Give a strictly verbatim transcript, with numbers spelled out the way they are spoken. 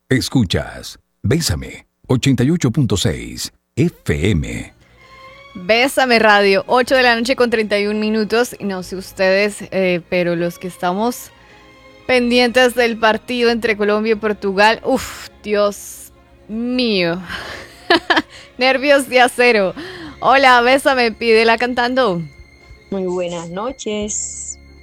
Escuchas Bésame ochenta y ocho punto seis F M. Bésame Radio, ocho de la noche con treinta y un minutos. Y no sé ustedes, eh, pero los que estamos pendientes del partido entre Colombia y Portugal, uff, Dios mío. Nervios de acero. Hola, Bésame, pídela cantando. Muy buenas noches.